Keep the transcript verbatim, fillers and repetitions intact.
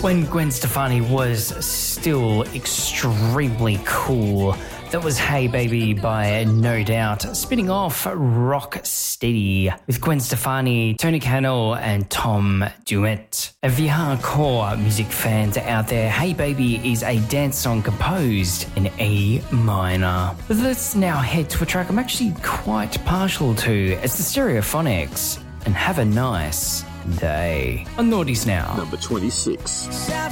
When Gwen Stefani was still extremely cool. That was Hey Baby by No Doubt, spinning off Rock Steady with Gwen Stefani, Tony Cannell and Tom Duet. If you hardcore music fans out there, Hey Baby is a dance song composed in E minor. But let's now head to a track I'm actually quite partial to. It's the Stereophonics and Have a Nice Day on Naughties Now. Number twenty-six.